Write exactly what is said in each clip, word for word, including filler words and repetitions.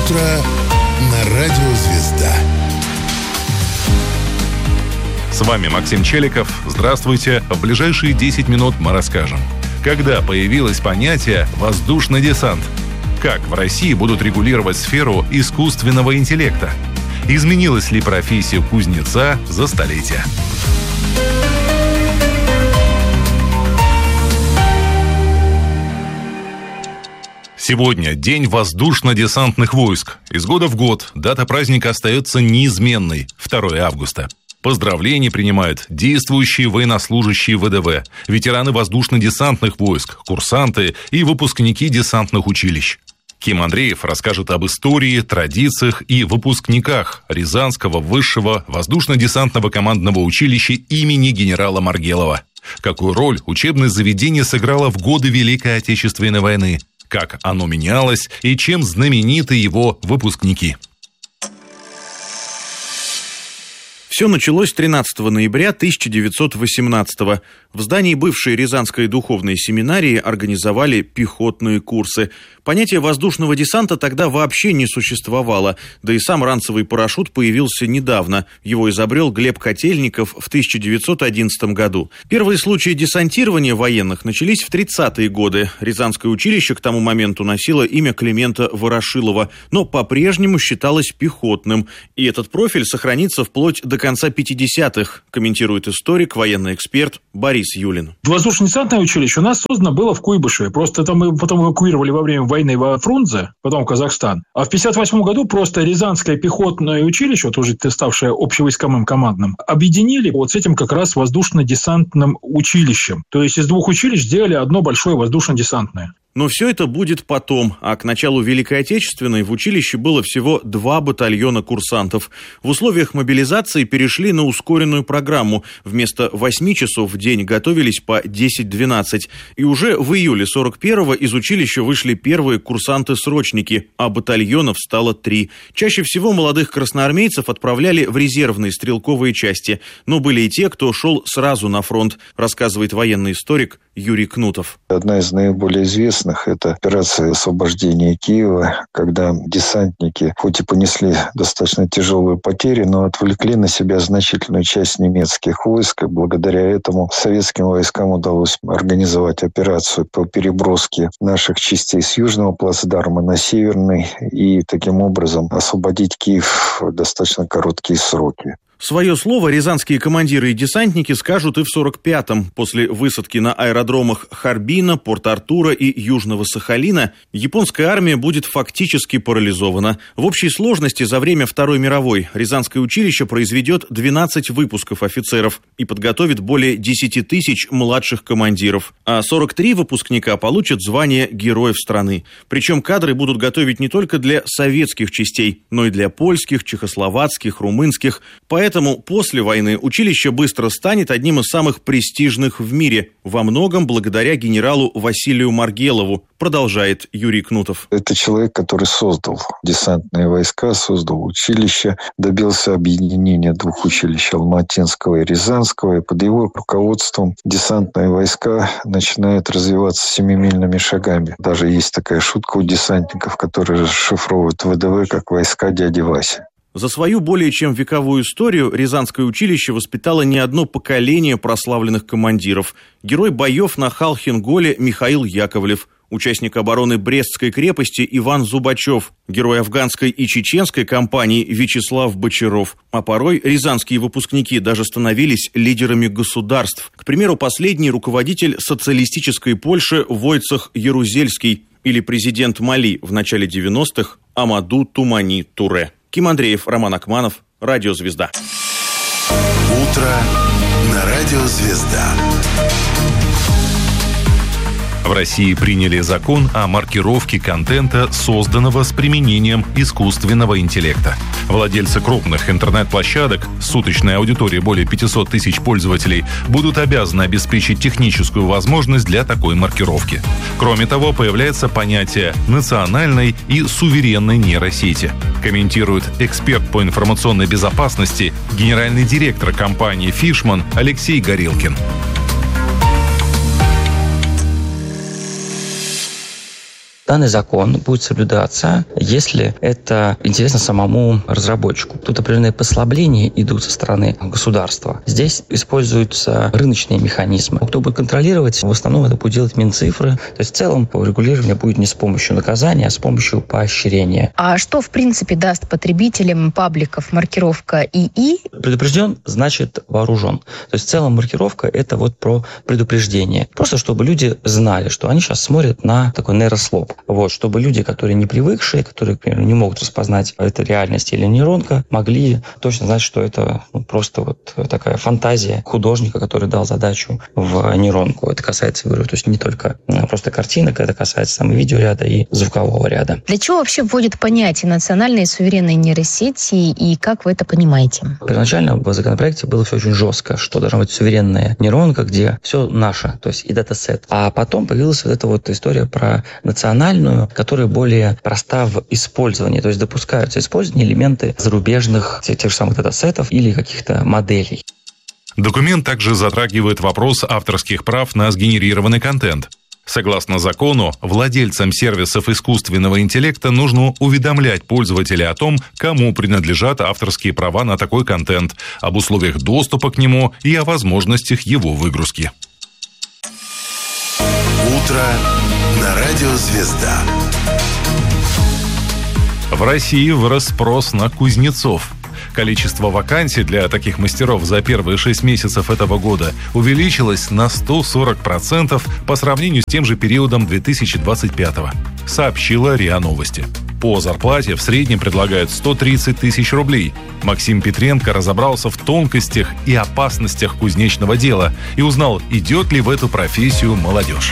утро на радио «Звезда». С вами Максим Челиков. Здравствуйте. В ближайшие десять минут мы расскажем, когда появилось понятие «воздушный десант», как в России будут регулировать сферу искусственного интеллекта, изменилась ли профессия кузнеца за столетия. Сегодня день воздушно-десантных войск. Из года в год дата праздника остается неизменной – второе августа. Поздравления принимают действующие военнослужащие ВДВ, ветераны воздушно-десантных войск, курсанты и выпускники десантных училищ. Ким Андреев расскажет об истории, традициях и выпускниках Рязанского высшего воздушно-десантного командного училища имени генерала Маргелова. Какую роль учебное заведение сыграло в годы Великой Отечественной войны, как оно менялось и чем знамениты его выпускники. Все началось тринадцатого ноября тысяча девятьсот восемнадцатого. В здании бывшей Рязанской духовной семинарии организовали пехотные курсы. Понятие воздушного десанта тогда вообще не существовало, да и сам ранцевый парашют появился недавно. Его изобрел Глеб Котельников в тысяча девятьсот одиннадцатом году. Первые случаи десантирования военных начались в тридцатые годы. Рязанское училище к тому моменту носило имя Климента Ворошилова, но по-прежнему считалось пехотным. И этот профиль сохранится вплоть до конца пятидесятых, комментирует историк, военный эксперт Борис Юлин. Воздушно-десантное училище у нас создано было в Куйбышеве. Просто это мы потом эвакуировали во время войны во Фрунзе, потом в Казахстан. А в пятьдесят восьмом году просто Рязанское пехотное училище, вот уже ставшее общевойсковым командным, объединили вот с этим как раз воздушно-десантным училищем. То есть из двух училищ сделали одно большое воздушно-десантное. Но все это будет потом, а к началу Великой Отечественной в училище было всего два батальона курсантов. В условиях мобилизации перешли на ускоренную программу. Вместо восьми часов в день готовились по десять-двенадцать. И уже в июле сорок первого из училища вышли первые курсанты-срочники, а батальонов стало три. Чаще всего молодых красноармейцев отправляли в резервные стрелковые части. Но были и те, кто шел сразу на фронт, рассказывает военный историк Юрий Кнутов. Одна из наиболее известных – это операция освобождения Киева, когда десантники хоть и понесли достаточно тяжелые потери, но отвлекли на себя значительную часть немецких войск. И благодаря этому советским войскам удалось организовать операцию по переброске наших частей с южного плацдарма на северный и таким образом освободить Киев в достаточно короткие сроки. Свое слово рязанские командиры и десантники скажут и в сорок пятом. После высадки на аэродромах Харбина, Порт-Артура и Южного Сахалина японская армия будет фактически парализована. В общей сложности за время Второй мировой Рязанское училище произведет двенадцать выпусков офицеров и подготовит более десять тысяч младших командиров. А сорок три выпускника получат звание Героев страны. Причем кадры будут готовить не только для советских частей, но и для польских, чехословацких, румынских. Поэтому Поэтому после войны училище быстро станет одним из самых престижных в мире, во многом благодаря генералу Василию Маргелову, продолжает Юрий Кнутов. Это человек, который создал десантные войска, создал училище, добился объединения двух училищ, Алматинского и Рязанского, и под его руководством десантные войска начинают развиваться семимильными шагами. Даже есть такая шутка у десантников, которые расшифровывают ВДВ как войска дяди Васи. За свою более чем вековую историю Рязанское училище воспитало не одно поколение прославленных командиров. Герой боев на Халхин-Голе Михаил Яковлев, участник обороны Брестской крепости Иван Зубачев, герой афганской и чеченской кампании Вячеслав Бочаров. А порой рязанские выпускники даже становились лидерами государств. К примеру, последний руководитель социалистической Польши Войцех Ярузельский или президент Мали в начале девяностых Амаду Тумани Туре. Ким Андреев, Роман Акманов, Радио «Звезда». Утро на радио «Звезда». В России приняли закон о маркировке контента, созданного с применением искусственного интеллекта. Владельцы крупных интернет-площадок, суточная аудитория более пятьсот тысяч пользователей, будут обязаны обеспечить техническую возможность для такой маркировки. Кроме того, появляется понятие национальной и суверенной нейросети. Комментирует эксперт по информационной безопасности, генеральный директор компании Fishman Алексей Горелкин. Данный закон будет соблюдаться, если это интересно самому разработчику. Тут определенные послабления идут со стороны государства. Здесь используются рыночные механизмы. Кто будет контролировать, в основном это будет делать Минцифры. То есть в целом регулирование будет не с помощью наказания, а с помощью поощрения. А что, в принципе, даст потребителям пабликов маркировка ИИ? Предупрежден значит вооружен. То есть в целом маркировка – это вот про предупреждение. Просто чтобы люди знали, что они сейчас смотрят на такой нейрослоп. Вот, чтобы люди, которые не привыкшие, которые, к примеру, не могут распознать, это реальность или нейронка, могли точно знать, что это ну, просто вот такая фантазия художника, который дал задачу в нейронку. Это касается, говорю, то есть не только просто картинок, это касается там, и видеоряда, и звукового ряда. Для чего вообще вводят понятие национальные суверенные нейросети, и как вы это понимаете? Первоначально в законопроекте было все очень жестко, что должна быть суверенная нейронка, где все наше, то есть и датасет. А потом появилась вот эта вот история про национальную, которая более проста в использовании, то есть допускаются использование элементы зарубежных тех, тех же самых датасетов или каких-то моделей. Документ также затрагивает вопрос авторских прав на сгенерированный контент. Согласно закону, владельцам сервисов искусственного интеллекта нужно уведомлять пользователя о том, кому принадлежат авторские права на такой контент, об условиях доступа к нему и о возможностях его выгрузки. Утро на радио «Звезда». В России вырос спрос на кузнецов. Количество вакансий для таких мастеров за первые шесть месяцев этого года увеличилось на сто сорок процентов по сравнению с тем же периодом две тысячи двадцать пятого, сообщила РИА Новости. По зарплате в среднем предлагают сто тридцать тысяч рублей. Максим Петренко разобрался в тонкостях и опасностях кузнечного дела и узнал, идет ли в эту профессию молодежь.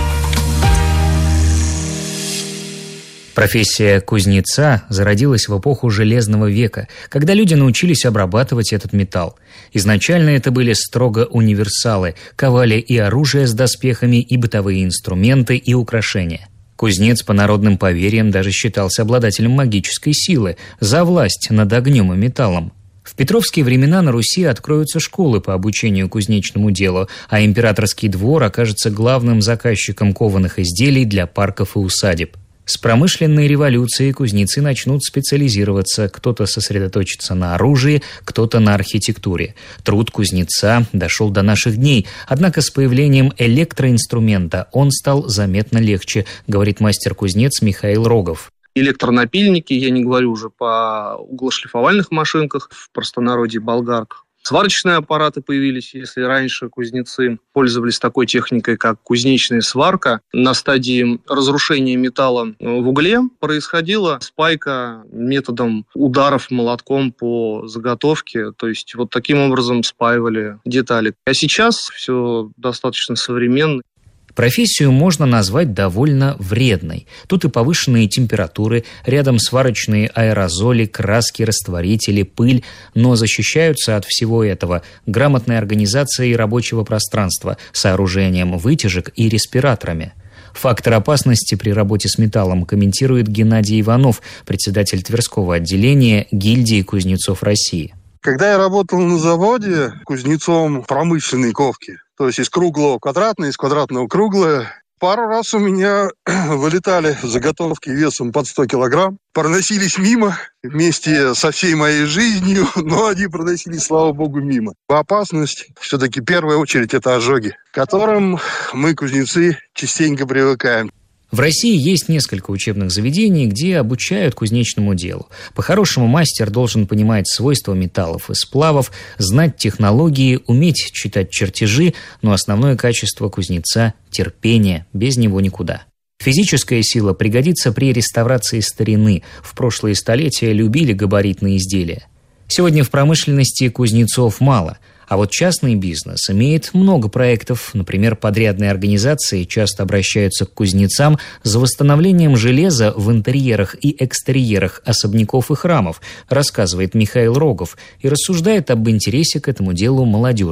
Профессия кузнеца зародилась в эпоху Железного века, когда люди научились обрабатывать этот металл. Изначально это были строго универсалы, ковали и оружие с доспехами, и бытовые инструменты, и украшения. Кузнец, по народным поверьям, даже считался обладателем магической силы за власть над огнем и металлом. В петровские времена на Руси откроются школы по обучению кузнечному делу, а императорский двор окажется главным заказчиком кованых изделий для парков и усадеб. С промышленной революцией кузнецы начнут специализироваться, кто-то сосредоточится на оружии, кто-то на архитектуре. Труд кузнеца дошел до наших дней, однако с появлением электроинструмента он стал заметно легче, говорит мастер-кузнец Михаил Рогов. Электронапильники, я не говорю уже по углошлифовальных машинках, в простонародье болгарках. Сварочные аппараты появились. Если раньше кузнецы пользовались такой техникой, как кузнечная сварка, на стадии разрушения металла в угле происходила спайка методом ударов молотком по заготовке. То есть вот таким образом спаивали детали. А сейчас все достаточно современно. Профессию можно назвать довольно вредной. Тут и повышенные температуры, рядом сварочные аэрозоли, краски, растворители, пыль. Но защищаются от всего этого грамотной организацией рабочего пространства, сооружением вытяжек и респираторами. Фактор опасности при работе с металлом комментирует Геннадий Иванов, председатель Тверского отделения гильдии кузнецов России. Когда я работал на заводе кузнецом промышленной ковки, то есть из круглого квадратное, из квадратного круглое, пару раз у меня вылетали заготовки весом под сто килограмм, проносились мимо вместе со всей моей жизнью, но они проносились, слава богу, мимо. Опасность все-таки в первую очередь это ожоги, к которым мы, кузнецы, частенько привыкаем. В России есть несколько учебных заведений, где обучают кузнечному делу. По-хорошему, мастер должен понимать свойства металлов и сплавов, знать технологии, уметь читать чертежи, но основное качество кузнеца – терпение, без него никуда. Физическая сила пригодится при реставрации старины. В прошлые столетия любили габаритные изделия. Сегодня в промышленности кузнецов мало. А вот частный бизнес имеет много проектов. Например, подрядные организации часто обращаются к кузнецам за восстановлением железа в интерьерах и экстерьерах особняков и храмов, рассказывает Михаил Рогов и рассуждает об интересе к этому делу молодежи.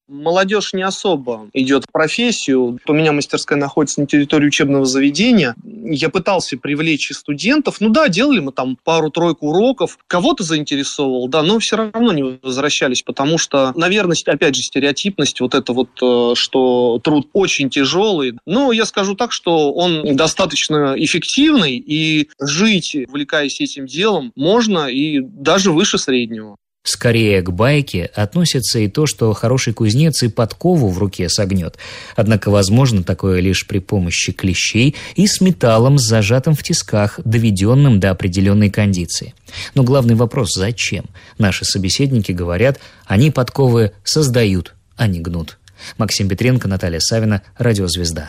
Молодежь не особо идет в профессию. У меня мастерская находится на территории учебного заведения. Я пытался привлечь и студентов. Ну да, делали мы там пару-тройку уроков. Кого-то заинтересовал, да, но все равно не возвращались, потому что, наверное, опять же, стереотипность, вот это вот, что труд очень тяжелый. Но я скажу так, что он достаточно эффективный, и жить, увлекаясь этим делом, можно и даже выше среднего. Скорее к байке относится и то, что хороший кузнец и подкову в руке согнет. Однако возможно такое лишь при помощи клещей и с металлом, зажатым в тисках, доведенным до определенной кондиции. Но главный вопрос – зачем? Наши собеседники говорят, они подковы создают, а не гнут. Максим Петренко, Наталья Савина, Радио Звезда.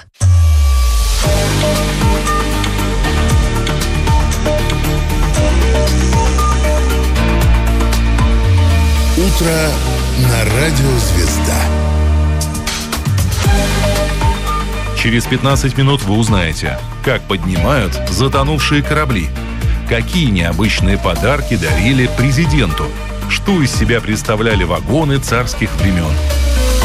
Утро на Радио Звезда. Через пятнадцать минут вы узнаете, как поднимают затонувшие корабли, какие необычные подарки дарили президенту, что из себя представляли вагоны царских времен.